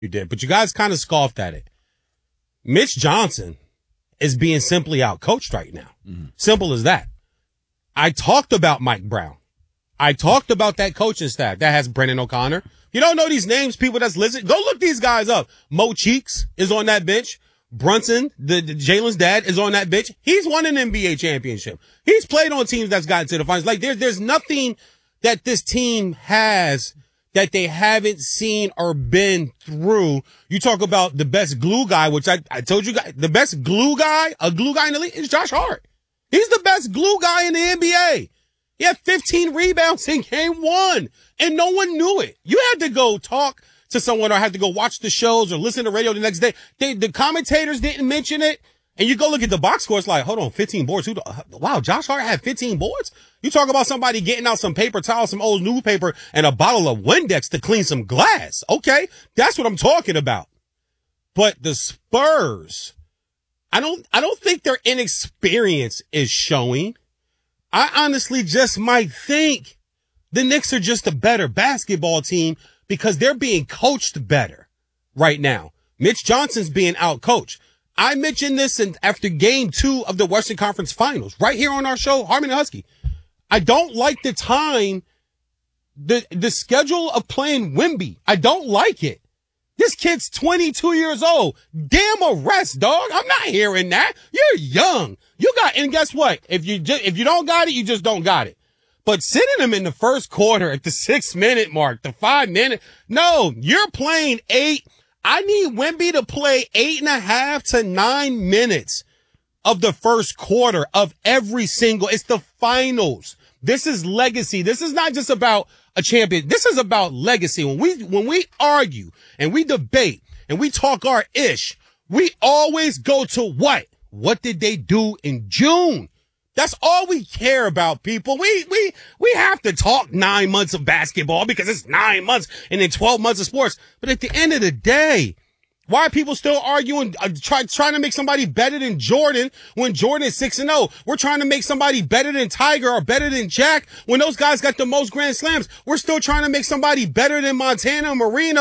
You did, but you guys kind of scoffed at it. Mitch Johnson is being simply outcoached right now. Mm-hmm. Simple as that. I talked about Mike Brown. I talked about that coaching staff that has Brendan O'Connor. You don't know these names, people that's listening. Go look these guys up. Mo Cheeks is on that bench. Brunson, the Jalen's dad, is on that bench. He's won an NBA championship. He's played on teams that's gotten to the finals. Like there's nothing that this team has that they haven't seen or been through. You talk about the best glue guy, which I told you guys, the best glue guy, a glue guy in the league is Josh Hart. He's the best glue guy in the NBA. He had 15 rebounds in game 1 and no one knew it. You had to go talk to someone or had to go watch the shows or listen to radio the next day. The commentators didn't mention it. And you go look at the box score, it's like, hold on, 15 boards. Wow, Josh Hart had 15 boards? You talk about somebody getting out some paper towels, some old newspaper, and a bottle of Windex to clean some glass. Okay, that's what I'm talking about. But the Spurs, I don't think their inexperience is showing. I honestly just might think the Knicks are just a better basketball team because they're being coached better right now. Mitch Johnson's being outcoached. I mentioned this after game 2 of the Western Conference Finals, right here on our show, Harmon and Husky. I don't like the time, the schedule of playing Wemby. I don't like it. This kid's 22 years old. Damn a rest, dog. I'm not hearing that. You're young. And guess what? If you don't got it, you just don't got it. But sitting him in the first quarter at the 6-minute mark, the 5-minute, no, you're playing 8. I need Wemby to play 8.5 to 9 minutes of the first quarter of every single. It's the finals. This is legacy. This is not just about a champion. This is about legacy. When we argue and we debate and we talk our ish, we always go to what? What did they do in June? That's all we care about, people. We have to talk 9 months of basketball because it's 9 months and then 12 months of sports. But at the end of the day, why are people still arguing, trying to make somebody better than Jordan when Jordan is 6-0? We're trying to make somebody better than Tiger or better than Jack when those guys got the most Grand Slams. We're still trying to make somebody better than Montana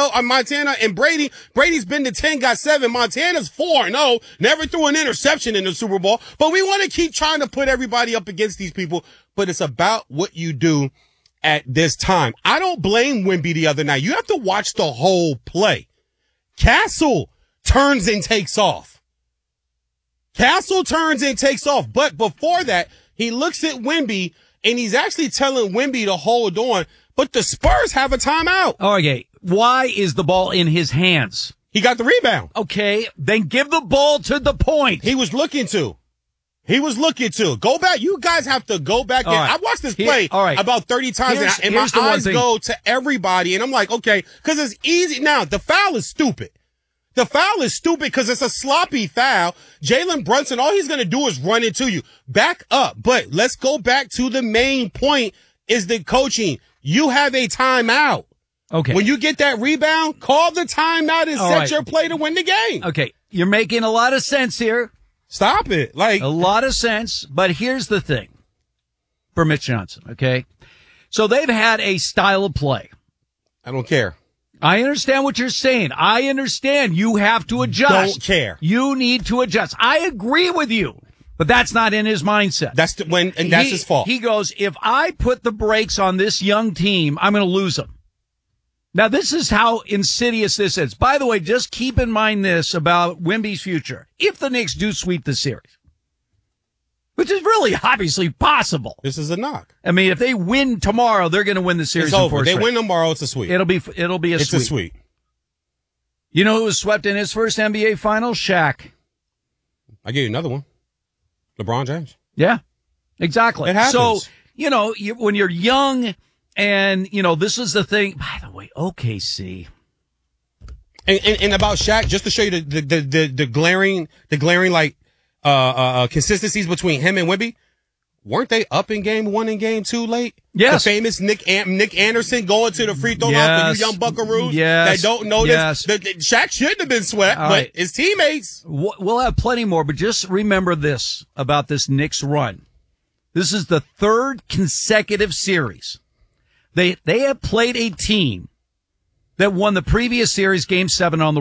and Brady. Brady's been to 10, got 7. Montana's 4-0, never threw an interception in the Super Bowl. But we want to keep trying to put everybody up against these people. But it's about what you do at this time. I don't blame Wemby the other night. You have to watch the whole play. Castle turns and takes off. But before that, he looks at Wemby and he's actually telling Wemby to hold on. But the Spurs have a timeout. Okay. Why is the ball in his hands? He got the rebound. Okay. Then give the ball to the point. He was looking to. Go back. You guys have to go back. I watched this play about 30 times and my eyes go to everybody. And I'm like, okay, because it's easy. Now, the foul is stupid. Because it's a sloppy foul. Jalen Brunson, all he's going to do is run into you. Back up. But let's go back to the main point is the coaching. You have a timeout. Okay. When you get that rebound, call the timeout and set your play to win the game. Okay. You're making a lot of sense here. Stop it. A lot of sense, but here's the thing for Mitch Johnson, okay? So they've had a style of play. I don't care. I understand what you're saying. I understand you have to adjust. Don't care. You need to adjust. I agree with you, but that's not in his mindset. That's his fault. He goes, if I put the brakes on this young team, I'm going to lose them. Now, this is how insidious this is. By the way, just keep in mind this about Wemby's future. If the Knicks do sweep the series, which is really obviously possible. This is a knock. I mean, if they win tomorrow, they're going to win the series. It's over. They win tomorrow, it's a sweep. It'll be a sweep. It's a sweep. You know who was swept in his first NBA Finals? Shaq. I give you another one. LeBron James. Yeah, exactly. It happens. So, when you're young and, this is the thing. By the way, OKC. And about Shaq, just to show you the glaring consistencies between him and Wemby, weren't they up in game 1 and game 2 late? Yes. The famous Nick Anderson going to the free throw line for you young buckaroos that don't know this. Shaq shouldn't have been swept, but his teammates. We'll have plenty more, but just remember this about this Knicks run. This is the 3rd consecutive series. They have played a team that won the previous series, Game 7 on the